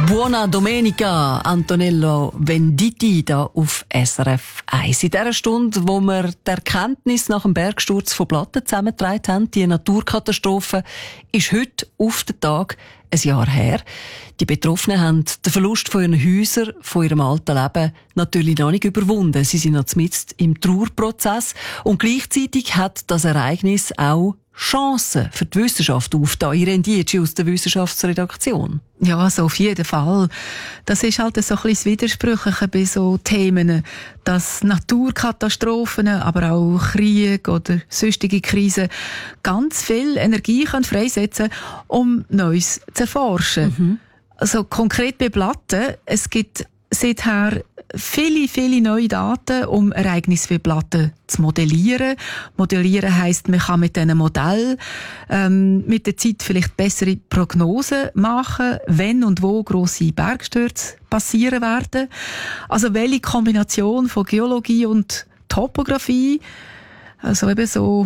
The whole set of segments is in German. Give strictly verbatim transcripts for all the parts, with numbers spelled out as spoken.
Buona Domenica, Antonello Venditti da auf S R F eins. In dieser Stunde, wo wir die Erkenntnis nach dem Bergsturz von Platten zusammengetragen haben, die Naturkatastrophe, ist heute auf den Tag ein Jahr her. Die Betroffenen haben den Verlust von ihren Häusern, von ihrem alten Leben natürlich noch nicht überwunden. Sie sind noch mitten im Trauerprozess und gleichzeitig hat das Ereignis auch Chancen für die Wissenschaft aufgetan. Irene Dietschi aus der Wissenschaftsredaktion. Ja, also auf jeden Fall. Das ist halt so ein bisschen das Widersprüchliche bei so Themen, dass Naturkatastrophen, aber auch Krieg oder sonstige Krisen ganz viel Energie können freisetzen können, um Neues zu erforschen. Mhm. Also konkret bei Platten, es gibt seither viele, viele neue Daten, um Ereignisse wie Platten zu modellieren. Modellieren heisst, man kann mit diesen Modellen ähm, mit der Zeit vielleicht bessere Prognosen machen, wenn und wo grosse Bergstürze passieren werden. Also welche Kombination von Geologie und Topographie, also eben so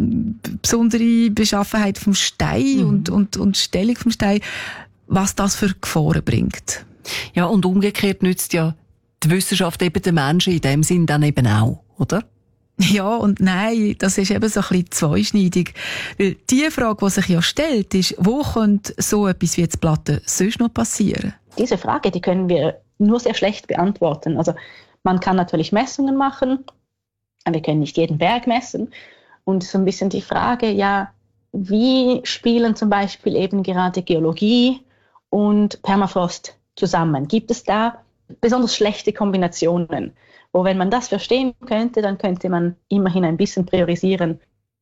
besondere Beschaffenheit vom Stein mhm. und, und, und Stellung vom Stein, was das für Gefahren bringt. Ja, und umgekehrt nützt ja die Wissenschaft eben den Menschen in dem Sinn dann eben auch, oder? Ja und nein, das ist eben so ein bisschen zweischneidig. Weil die Frage, die sich ja stellt, ist, wo könnte so etwas wie jetzt Platten sonst noch passieren? Diese Frage, die können wir nur sehr schlecht beantworten. Also man kann natürlich Messungen machen, aber wir können nicht jeden Berg messen. Und so ein bisschen die Frage, ja, wie spielen zum Beispiel eben gerade Geologie und Permafrost zusammen? Gibt es da besonders schlechte Kombinationen, wo wenn man das verstehen könnte, dann könnte man immerhin ein bisschen priorisieren.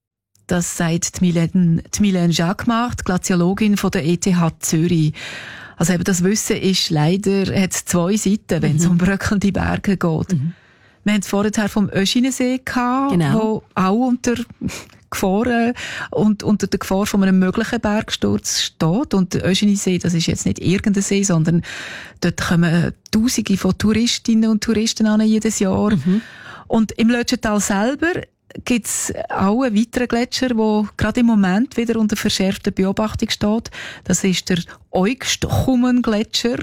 Das sagt die Mylène, die Mylène Jacquemart, die Glaziologin von der E T H Zürich. Also eben das Wissen ist leider, hat zwei Seiten, wenn es mhm. um bröckelnde Berge geht. Mhm. Wir haben es vorher vom Öschinensee gehabt, genau. wo auch unter Gefahren und unter der Gefahr von einem möglichen Bergsturz steht. Und der Öschinensee, das ist jetzt nicht irgendein See, sondern dort kommen Tausende von Touristinnen und Touristen an jedes Jahr. Mhm. Und im Lötschental selber gibt es auch einen weiteren Gletscher, der gerade im Moment wieder unter verschärfter Beobachtung steht. Das ist der Eugstchumen-Gletscher.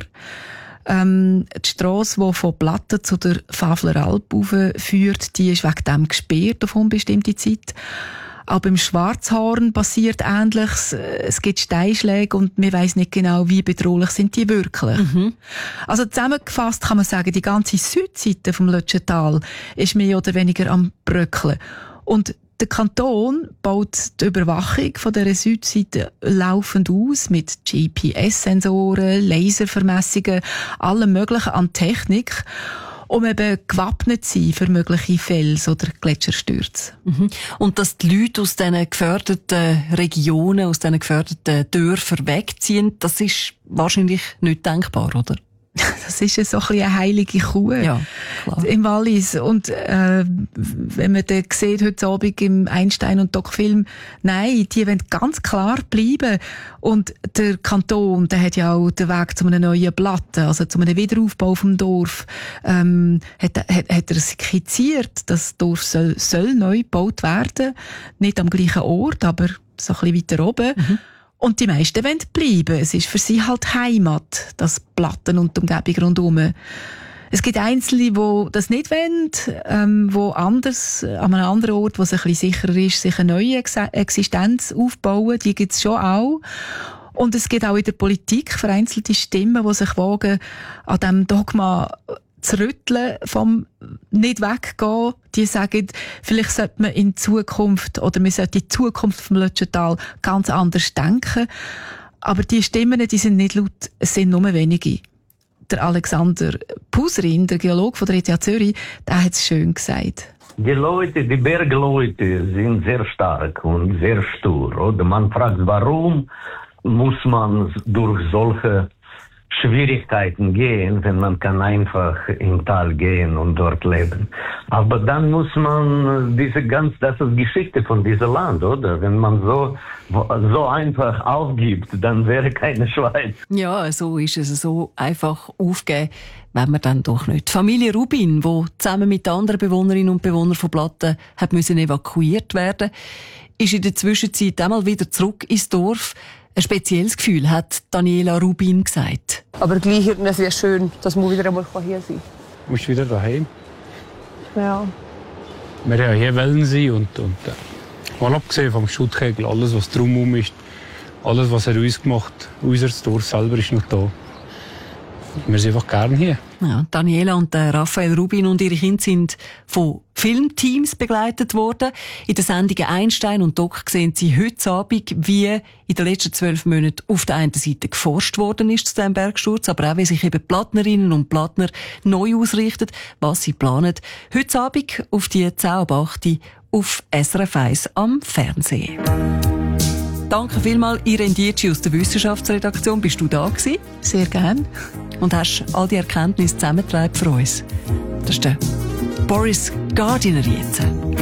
Ähm, die Strasse, die von Platten zu der Fafler Alp führt, die ist wegen dem gesperrt auf unbestimmte Zeit. Auch beim Schwarzhorn passiert Ähnliches. Es gibt Steinschläge und man weiss nicht genau, wie bedrohlich sind die wirklich. Mhm. Also zusammengefasst kann man sagen, die ganze Südseite vom Lötschental ist mehr oder weniger am Bröckeln. Und der Kanton baut die Überwachung von dieser Südseite laufend aus mit G P S-Sensoren, Laservermessungen, allem Möglichen an Technik, um eben gewappnet zu sein für mögliche Fels- oder Gletscherstürze. Mhm. Und dass die Leute aus diesen gefährdeten Regionen, aus diesen gefährdeten Dörfern wegziehen, das ist wahrscheinlich nicht denkbar, oder? Das ist so ein bisschen eine heilige Kuh ja, klar. im Wallis. Und äh, wenn man dann sieht, heute Abend im Einstein- und Doc-Film, nein, die wollen ganz klar bleiben. Und der Kanton, der hat ja auch den Weg zu einer neuen Platte, also zu einem Wiederaufbau vom Dorf, ähm, hat, hat, hat er skizziert, das Dorf soll, soll neu gebaut werden. Nicht am gleichen Ort, aber so ein bisschen weiter oben. Mhm. Und die meisten wollen bleiben. Es ist für sie halt Heimat, das Platten und die Umgebung rundherum. Es gibt Einzelne, die das nicht wollen, ähm, die anders, an einem anderen Ort, wo es ein bisschen sicherer ist, sich eine neue Ex- Existenz aufbauen. Die gibt es schon auch. Und es gibt auch in der Politik vereinzelte Stimmen, die sich wagen, an diesem Dogma zu rütteln, vom nicht weggehen. Die sagen, vielleicht sollte man in Zukunft, oder man sollte die Zukunft vom Lötschental ganz anders denken. Aber die Stimmen, die sind nicht laut, es sind nur wenige. Der Alexander Puserin, der Geologe von der E T H Zürich, der hat es schön gesagt. Die Leute, die Bergleute sind sehr stark und sehr stur, oder? Man fragt, warum muss man durch solche Schwierigkeiten gehen, wenn man kann einfach im Tal gehen und dort leben. Aber dann muss man diese ganz, das ist Geschichte von diesem Land, oder? Wenn man so, so einfach aufgibt, dann wäre keine Schweiz. Ja, so ist es, so einfach aufgeben, wenn man dann doch nicht. Die Familie Rubin, die zusammen mit anderen Bewohnerinnen und Bewohnern von Platten hat müssen evakuiert werden, ist in der Zwischenzeit einmal wieder zurück ins Dorf. Ein spezielles Gefühl, hat Daniela Rubin gesagt. Aber gleich irgendwie wäre es schön, dass man wieder einmal hier sein kann. Du bist wieder daheim. Ja. Wir haben hier wollen sein und, und äh, mal abgesehen vom Schuttkegel, alles was drumherum ist, alles was er uns gemacht hat, unser Dorf selber ist noch da. Wir sind einfach gerne hier. Ja, Daniela und der Raphael Rubin und ihre Kinder sind von Filmteams begleitet worden. In den Sendungen Einstein und Doc sehen sie heute Abend, wie in den letzten zwölf Monaten auf der einen Seite geforscht worden ist zu diesem Bergsturz, aber auch wie sich eben Plattnerinnen und Plattner neu ausrichten, was sie planen. Heute Abend auf die zehn ab acht auf S R F eins am Fernsehen. Danke vielmals, Irene Dietschi aus der Wissenschaftsredaktion. Bist du da gewesen? Sehr gern. Und hast all die Erkenntnisse zusammengetragen für uns. Das ist der Boris Gardiner jetzt.